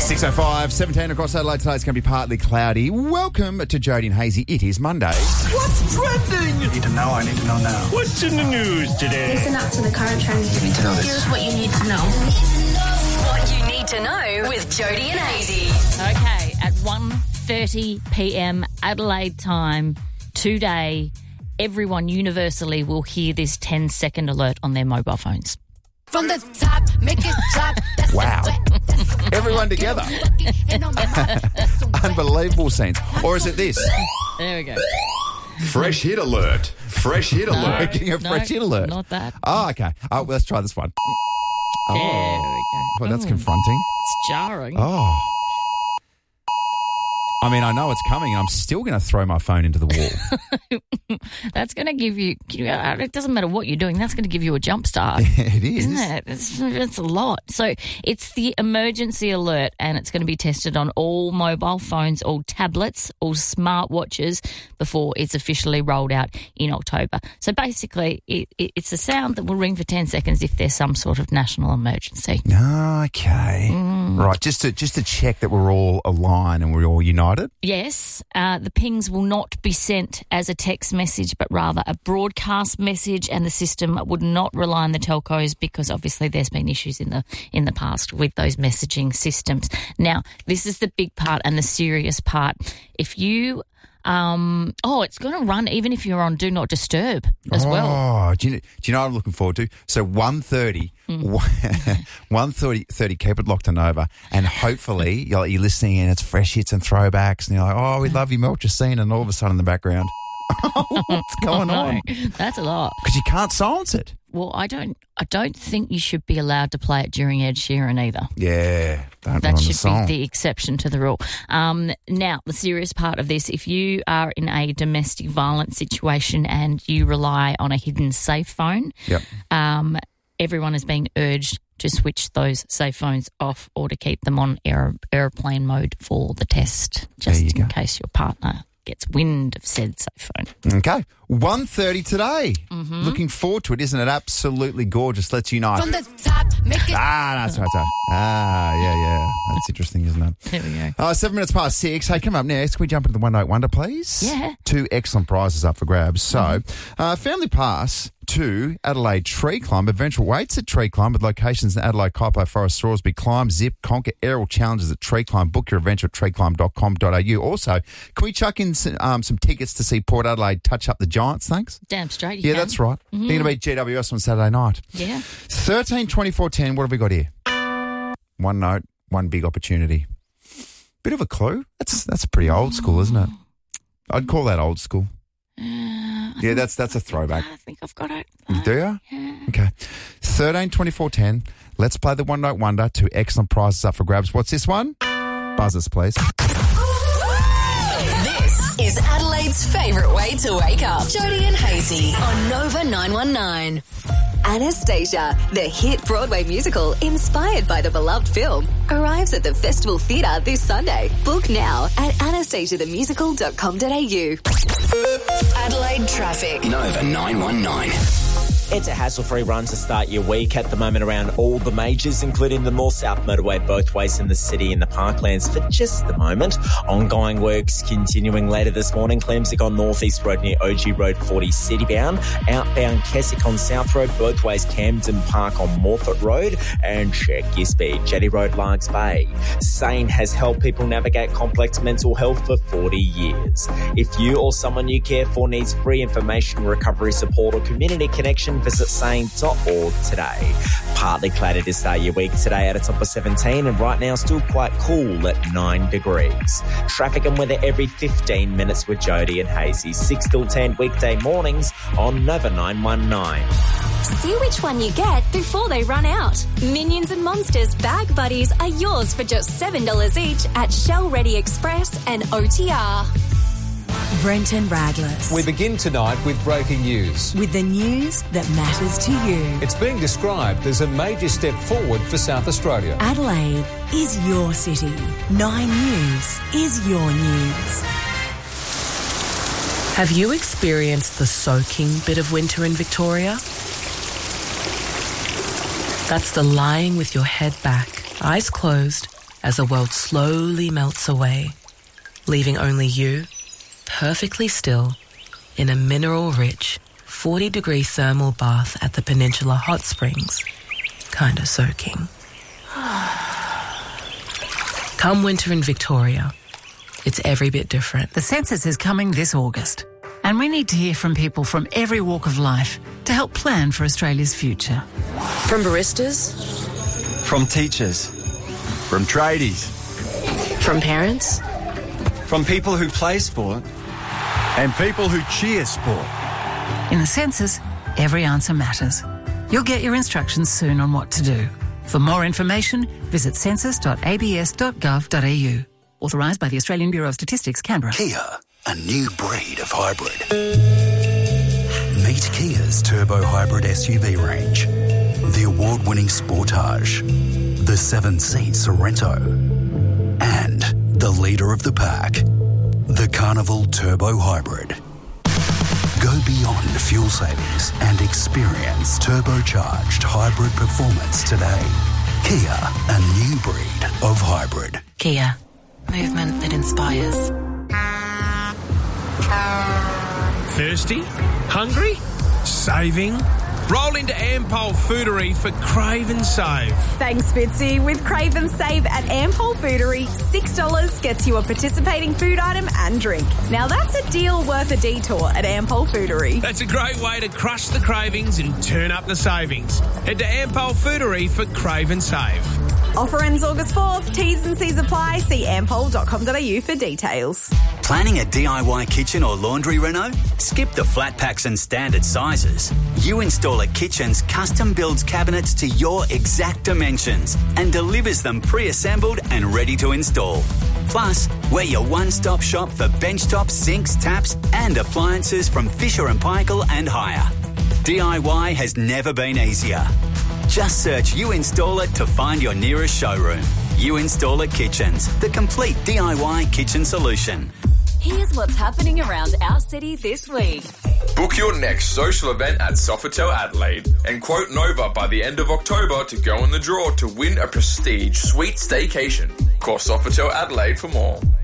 6:05, 17 across Adelaide today. It's going to be partly cloudy. Welcome to Jody and Hazy. It is Monday. What's trending? I need to know now. What's in the news today? Listen up to the current trends. You need to know this. Here's what you need to know. What you need to know with Jody and Hazy. Okay, at 1:30 p.m. Adelaide time today, everyone universally will hear this 10-second alert on their mobile phones. From the top, make it drop. Wow. Everyone together. Unbelievable scenes. Or is it this? There we go. Fresh hit alert. Fresh hit alert. We're getting a fresh hit alert. Not that. Oh, okay. Well, let's try this one. There we go. Well, that's confronting. It's jarring. Oh. I mean, I know it's coming and I'm still going to throw my phone into the wall. That's going to give you, it doesn't matter what you're doing, that's going to give you a jump start. It is. Isn't it? It's a lot. So it's the emergency alert and it's going to be tested on all mobile phones, all tablets, all smartwatches before it's officially rolled out in October. So basically it's a sound that will ring for 10 seconds if there's some sort of national emergency. Okay. Right, just to check that we're all aligned and we're all united. Yes, the pings will not be sent as a text message, but rather a broadcast message, and the system would not rely on the telcos because obviously there's been issues in the past with those messaging systems. Now, this is the big part and the serious part. If you it's going to run even if you're on Do Not Disturb as well. Oh, do you know what I'm looking forward to? So 1:30, 1:30, keep it locked on over, and hopefully you're listening and it's fresh hits and throwbacks, and you're like, oh, we love you, Milk Justine, and all of a sudden in the background, what's going on? That's a lot. Because you can't silence it. Well, I don't think you should be allowed to play it during Ed Sheeran either. Yeah, don't that run the should song. be the exception to the rule. Now, the serious part of this, if you are in a domestic violence situation and you rely on a hidden safe phone, Yep. Everyone is being urged to switch those safe phones off or to keep them on airplane mode for the test, just in case your partner gets wind of said safe phone. Okay. 1:30 today. Looking forward to it. Isn't it absolutely gorgeous? Let's unite. From the top, make it That's right. Yeah. That's interesting, isn't it? There we go. 7 minutes past 6. Hey, come up next. Can we jump into the One Note Wonder, please? Yeah. 2 excellent prizes up for grabs. So, family pass to Adelaide Tree Climb. Adventure waits at Tree Climb with locations in Adelaide, Kaipo, Forest, Salisbury. Climb, zip, conquer aerial challenges at Tree Climb. Book your adventure at treeclimb.com.au. Also, can we chuck in some tickets to see Port Adelaide touch up the Giants, thanks? Damn straight you Yeah, can. that's right. They're going to be GWS on Saturday night. Yeah. 13, 24, 10. What have we got here? One note, one big opportunity. Bit of a clue. That's pretty old school, isn't it? I'd call that old school. Yeah, that's a throwback. I think I've got it. Do you? Yeah. Okay. 13, 24, 10. Let's play the One Note Wonder. 2 excellent prizes up for grabs. What's this one? Buzzers, please. This is Adelaide's favourite way to wake up. Jody and Hazy on Nova 919. Anastasia, the hit Broadway musical inspired by the beloved film, arrives at the Festival Theatre this Sunday. Book now at anastasiathemusical.com.au. Adelaide traffic. Nova 919. It's a hassle-free run to start your week at the moment around all the majors, including the North-South motorway both ways in the city and the parklands for just the moment. Ongoing works continuing later this morning. Clemsic on North East Road near OG Road 40 citybound. Outbound Keswick on South Road both ways Camden Park on Morford Road. And check your speed. Jetty Road Largs Bay. SANE has helped people navigate complex mental health for 40 years. If you or someone you care for needs free information, recovery support or community connection, visit sane.org today. Partly cloudy to start your week today at a top of 17 and right now still quite cool at 9 degrees. Traffic and weather every 15 minutes with Jody and Hazy. 6 till 10 weekday mornings on Nova 919. See which one you get before they run out. Minions and Monsters Bag Buddies are yours for just $7 each at Shell Ready Express and OTR. Brenton Radless. We begin tonight with breaking news. With the news that matters to you. It's being described as a major step forward for South Australia. Adelaide is your city. 9 News is your news. Have you experienced the soaking bit of winter in Victoria? That's the lying with your head back, eyes closed, as the world slowly melts away, leaving only you, perfectly still, in a mineral-rich 40-degree thermal bath at the Peninsula Hot Springs, kinda soaking. Come winter in Victoria, it's every bit different. The census is coming this August, and we need to hear from people from every walk of life to help plan for Australia's future. From baristas, from teachers, from tradies, from parents, from people who play sport, and people who cheer sport. In the census, every answer matters. You'll get your instructions soon on what to do. For more information, visit census.abs.gov.au. Authorised by the Australian Bureau of Statistics, Canberra. Kia, a new breed of hybrid. Meet Kia's Turbo Hybrid SUV range. The award-winning Sportage, the 7-seat Sorento, and the leader of the pack, the Carnival Turbo Hybrid. Go beyond fuel savings and experience turbocharged hybrid performance today. Kia, a new breed of hybrid. Kia, movement that inspires. Thirsty? Hungry? Saving? Roll into Ampol Foodery for Crave and Save. Thanks, Fitzy. With Crave and Save at Ampol Foodery, $6 gets you a participating food item and drink. Now that's a deal worth a detour at Ampol Foodery. That's a great way to crush the cravings and turn up the savings. Head to Ampol Foodery for Crave and Save. Offer ends August 4th. T's and C's apply. See ampol.com.au for details. Planning a DIY kitchen or laundry reno? Skip the flat packs and standard sizes. U-Installer Kitchens custom builds cabinets to your exact dimensions and delivers them pre-assembled and ready to install. Plus, we're your one-stop shop for benchtops, sinks, taps and appliances from Fisher & Paykel and Hire. DIY has never been easier. Just search U-Installer to find your nearest showroom. U-Installer Kitchens, the complete DIY kitchen solution. Here's what's happening around our city this week. Book your next social event at Sofitel Adelaide and quote Nova by the end of October to go in the draw to win a prestige suite staycation. Call Sofitel Adelaide for more.